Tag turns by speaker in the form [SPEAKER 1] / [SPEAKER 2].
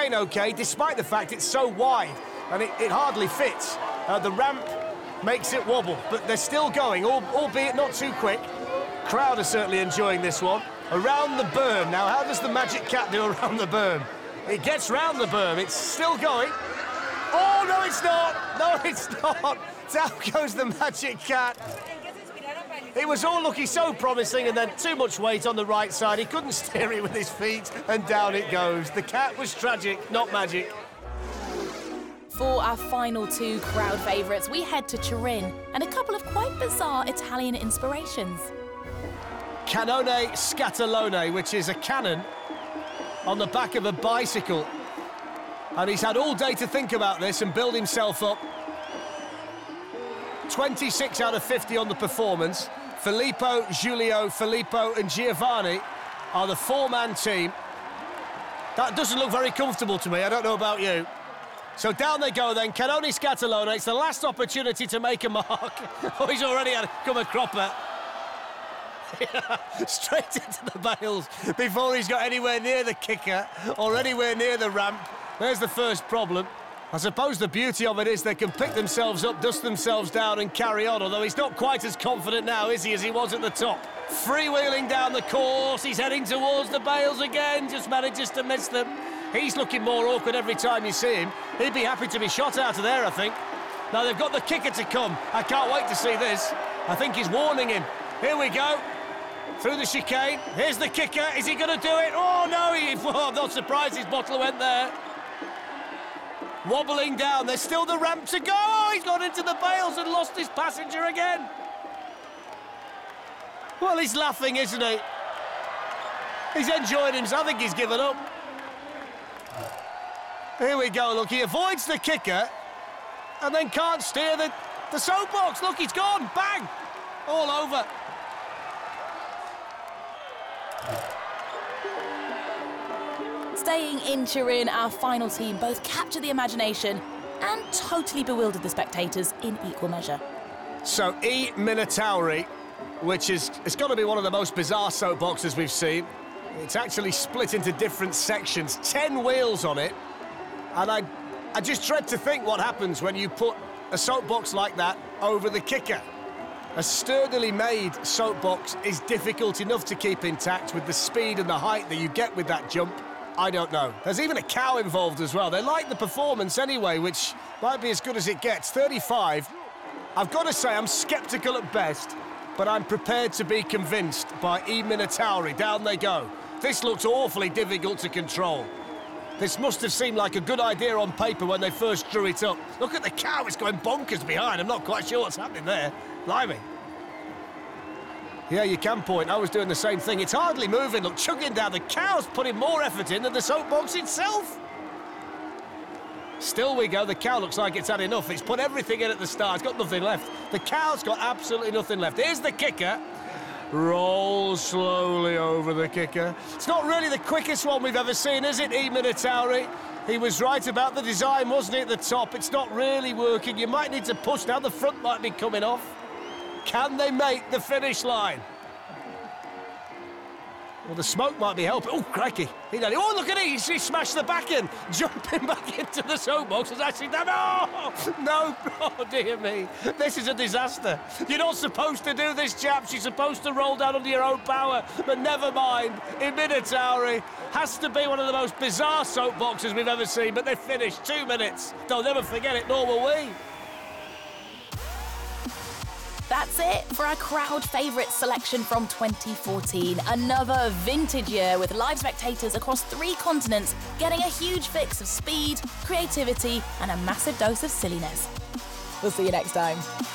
[SPEAKER 1] chicane okay, despite the fact it's so wide and it hardly fits. The ramp makes it wobble, but they're still going, albeit not too quick. Crowd are certainly enjoying this one. Around the berm. Now, how does the Magic Cat do around the berm? It gets round the berm. It's still going. Oh, no, it's not. No, it's not. Down goes the Magic Cat. It was all looking so promising, and then too much weight on the right side. He couldn't steer it with his feet, and down it goes. The cat was tragic, not magic.
[SPEAKER 2] For our final two crowd favourites, we head to Turin and a couple of quite bizarre Italian inspirations.
[SPEAKER 1] Cannone Scatolone, which is a cannon on the back of a bicycle. And he's had all day to think about this and build himself up. 26 out of 50 on the performance. Filippo, Giulio, Filippo and Giovanni are the four-man team. That doesn't look very comfortable to me. I don't know about you. So down they go then. Cannone Scatolone. It's the last opportunity to make a mark. Oh, he's already come a cropper. Straight into the bails before he's got anywhere near the kicker or anywhere near the ramp. There's the first problem. I suppose the beauty of it is they can pick themselves up, dust themselves down and carry on, although he's not quite as confident now, is he, as he was at the top. Freewheeling down the course, he's heading towards the bails again, just manages to miss them. He's looking more awkward every time you see him. He'd be happy to be shot out of there, I think. Now they've got the kicker to come. I can't wait to see this. I think he's warning him. Here we go. Through the chicane. Here's the kicker. Is he going to do it? Oh, no. I'm not surprised his bottle went there. Wobbling down. There's still the ramp to go. Oh, he's gone into the bails and lost his passenger again. Well, he's laughing, isn't he? He's enjoying himself. I think he's given up. Here we go. Look, he avoids the kicker and then can't steer the soapbox. Look, he's gone. Bang. All over.
[SPEAKER 2] Staying in Turin, our final team both captured the imagination and totally bewildered the spectators in equal measure.
[SPEAKER 1] So, I Minotauri, which is it's got to be one of the most bizarre soapboxes we've seen. It's actually split into different sections, 10 wheels on it. And I just dread to think what happens when you put a soapbox like that over the kicker. A sturdily made soapbox is difficult enough to keep intact with the speed and the height that you get with that jump. I don't know. There's even a cow involved as well. They like the performance anyway, which might be as good as it gets. 35. I've got to say, I'm sceptical at best, but I'm prepared to be convinced by I Minotauri. Down they go. This looks awfully difficult to control. This must have seemed like a good idea on paper when they first drew it up. Look at the cow, it's going bonkers behind. I'm not quite sure what's happening there. Blimey. Yeah, you can point. I was doing the same thing. It's hardly moving. Look, chugging down. The cow's putting more effort in than the soapbox itself. Still we go. The cow looks like it's had enough. It's put everything in at the start. It's got nothing left. The cow's got absolutely nothing left. Here's the kicker. Rolls slowly over the kicker. It's not really the quickest one we've ever seen, is it, I Minotauri? He was right about the design, wasn't he, at the top? It's not really working. You might need to push now. The front might be coming off. Can they make the finish line? Well, the smoke might be helping. Oh, crikey. Oh, look at it. He smashed the back end. Jumping back into the soapbox has actually done... Oh, no. Oh, dear me. This is a disaster. You're not supposed to do this, chaps. You're supposed to roll down under your own power. But never mind. I Minotauri has to be one of the most bizarre soapboxes we've ever seen. But they finished 2 minutes. They'll never forget it, nor will we.
[SPEAKER 2] That's it for our crowd favourite selection from 2014. Another vintage year with live spectators across 3 continents getting a huge fix of speed, creativity and a massive dose of silliness. We'll see you next time.